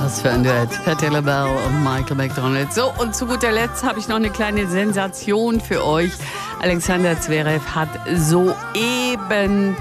Was für ein Duett. Patti LaBelle und Michael McDonald. So, und zu guter Letzt habe ich noch eine kleine Sensation für euch. Alexander Zverev hat soeben